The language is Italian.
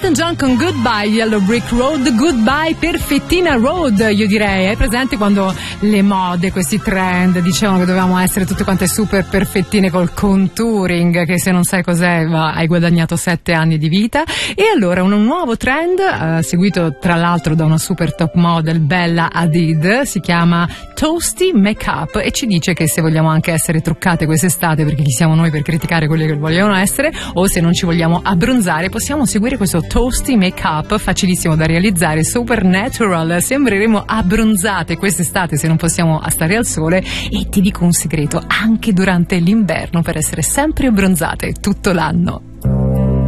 Elton John con Goodbye Yellow Brick Road, Goodbye Perfettina Road, io direi. Hai presente quando le mode, questi trend dicevano che dovevamo essere tutte quante super perfettine col contouring, che se non sai cos'è hai guadagnato 7 anni di vita? E allora un nuovo trend seguito tra l'altro da una super top model, Bella Hadid, si chiama Toasty Makeup e ci dice che se vogliamo anche essere truccate quest'estate, perché chi siamo noi per criticare quelli che vogliono essere, o se non ci vogliamo abbronzare, possiamo seguire questo Toasty Makeup facilissimo da realizzare, super natural, sembreremo abbronzate quest'estate se non possiamo stare al sole. E ti dico un segreto, anche durante l'inverno, per essere sempre abbronzate tutto l'anno.